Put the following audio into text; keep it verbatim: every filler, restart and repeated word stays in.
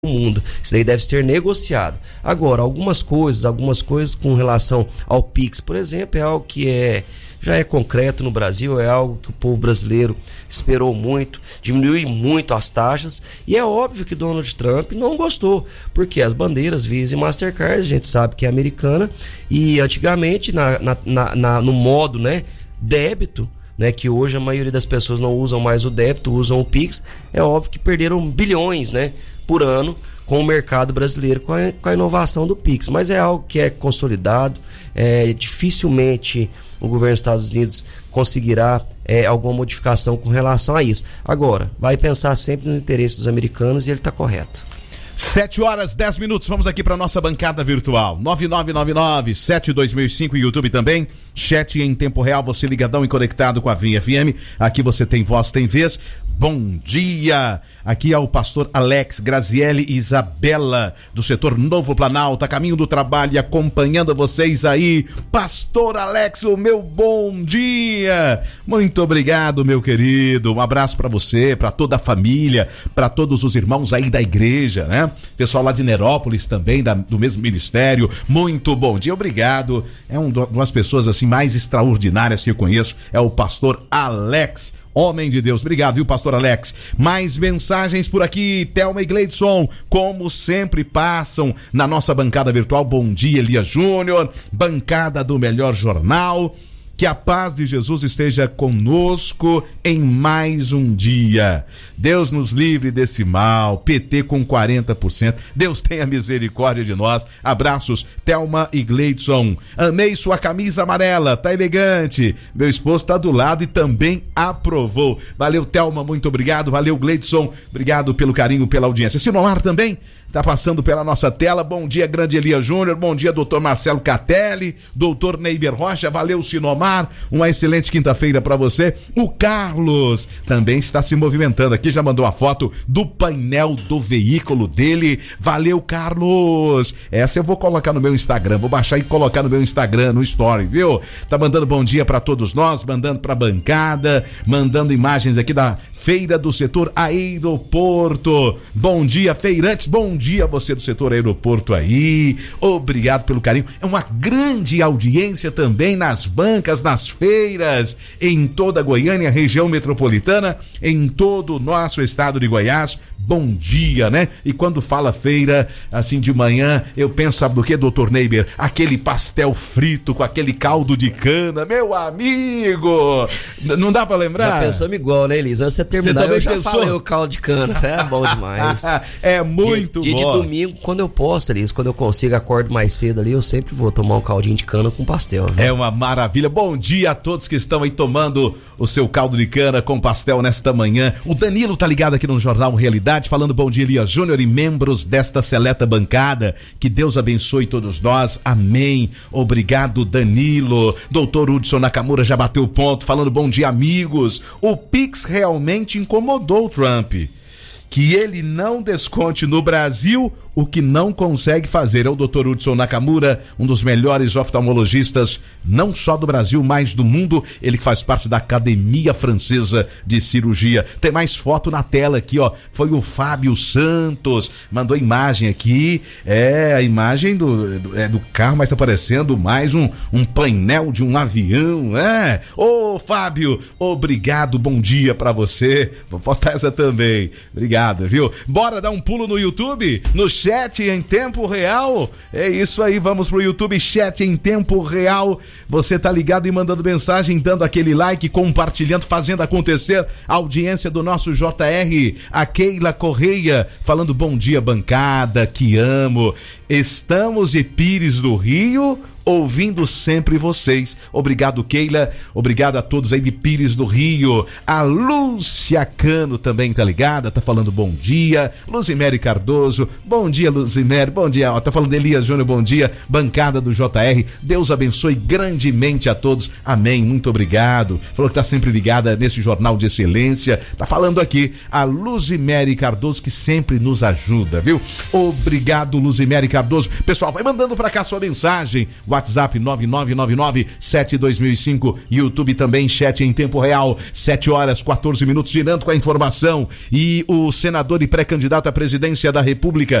mundo. Isso daí deve ser negociado. Agora, algumas coisas, algumas coisas com relação ao Pix, por exemplo, é algo que é, já é concreto no Brasil, é algo que o povo brasileiro esperou muito, diminuiu muito as taxas, e é óbvio que Donald Trump não gostou, porque as bandeiras Visa e Mastercard, a gente sabe que é americana, e antigamente, na, na, na, na, no modo, né, débito, né, que hoje a maioria das pessoas não usam mais o débito, usam o Pix, é óbvio que perderam bilhões, né, por ano com o mercado brasileiro, com a, com a inovação do Pix, mas é algo que é consolidado, é, dificilmente o governo dos Estados Unidos conseguirá é, alguma modificação com relação a isso. Agora, vai pensar sempre nos interesses dos americanos e ele está correto. sete horas, dez minutos, vamos aqui para nossa bancada virtual, nove nove nove nove, sete dois mil e cinco, YouTube também, chat em tempo real, você ligadão e conectado com a Vinha F M, aqui você tem voz, tem vez. Bom dia, aqui é o pastor Alex, Graziele e Isabela, do setor Novo Planalto, a caminho do trabalho, acompanhando vocês aí. Pastor Alex, o meu bom dia, muito obrigado, meu querido, um abraço para você, para toda a família, para todos os irmãos aí da igreja, né? Pessoal lá de Nerópolis também, da, do mesmo ministério, muito bom dia, obrigado. É um, uma das pessoas assim mais extraordinárias que eu conheço, é o pastor Alex, homem de Deus. Obrigado, viu, pastor Alex? Mais mensagens por aqui, Thelma e Gleidson, como sempre passam na nossa bancada virtual. Bom dia, Elias Júnior, bancada do Melhor Jornal. Que a paz de Jesus esteja conosco em mais um dia. Deus nos livre desse mal. P T com quarenta por cento. Deus tenha misericórdia de nós. Abraços, Thelma e Gleidson. Amei sua camisa amarela, tá elegante. Meu esposo tá do lado e também aprovou. Valeu, Thelma, muito obrigado. Valeu, Gleidson. Obrigado pelo carinho, pela audiência. Sinomar também tá passando pela nossa tela. Bom dia, grande Elias Júnior. Bom dia, doutor Marcelo Catelli, doutor Neiber Rocha. Valeu, Sinomar. Uma excelente quinta-feira para você. O Carlos também está se movimentando aqui, já mandou a foto do painel do veículo dele. Valeu, Carlos. Essa eu vou colocar no meu Instagram, vou baixar e colocar no meu Instagram, no story, viu? Tá mandando bom dia para todos nós, mandando pra bancada, mandando imagens aqui da Feira do Setor Aeroporto. Bom dia, feirantes, bom dia você do setor aeroporto aí, obrigado pelo carinho. É uma grande audiência também nas bancas, nas feiras, em toda a Goiânia, região metropolitana, em todo o nosso estado de Goiás. Bom dia, né? E quando fala feira, assim de manhã, eu penso, sabe do que, doutor Neiber? Aquele pastel frito com aquele caldo de cana, meu amigo! Não dá pra lembrar? Já pensamos igual, né, Elisa? Antes de você terminar, você eu já pensou? falei o caldo de cana, é bom demais. É muito dia, bom. Dia de domingo, quando eu posso, Elisa, quando eu consigo, acordo mais cedo ali, eu sempre vou tomar um caldinho de cana com pastel. Viu? É uma maravilha. Bom dia a todos que estão aí tomando o seu caldo de cana com pastel nesta manhã. O Danilo tá ligado aqui no Jornal Realidade, falando bom dia, Elias Júnior e membros desta seleta bancada. Que Deus abençoe todos nós. Amém. Obrigado, Danilo. Doutor Hudson Nakamura já bateu o ponto, falando bom dia, amigos. O Pix realmente incomodou o Trump. Que ele não desconte no Brasil o que não consegue fazer. É o doutor Hudson Nakamura, um dos melhores oftalmologistas, não só do Brasil, mas do mundo. Ele que faz parte da Academia Francesa de Cirurgia. Tem mais foto na tela aqui, ó. Foi o Fábio Santos, mandou imagem aqui. É, a imagem do, do, é, do carro, mas tá parecendo mais um, um painel de um avião, é? Ô, Fábio, obrigado, bom dia pra você. Vou postar essa também. Obrigado, viu? Bora dar um pulo no YouTube? No chat em tempo real. É isso aí, vamos pro YouTube, chat em tempo real. Você tá ligado e mandando mensagem, dando aquele like, compartilhando, fazendo acontecer a audiência do nosso J R. A Keila Correia falando bom dia, bancada, que amo. Estamos de Pires do Rio, ouvindo sempre vocês. Obrigado, Keila. Obrigado a todos aí de Pires do Rio. A Lúcia Cano também tá ligada, tá falando bom dia. Luzimere Cardoso, bom dia, Luzimere. Bom dia, ó, tá falando Elias Júnior, bom dia. Bancada do J R. Deus abençoe grandemente a todos. Amém, muito obrigado. Falou que tá sempre ligada nesse jornal de excelência. Tá falando aqui a Luzimere Cardoso, que sempre nos ajuda, viu? Obrigado, Luzimere Cardoso. Pessoal, vai mandando pra cá sua mensagem. WhatsApp nove nove nove nove sete dois mil e cinco, YouTube também, chat em tempo real, sete horas, quatorze minutos, girando com a informação. E o senador e pré-candidato à presidência da República,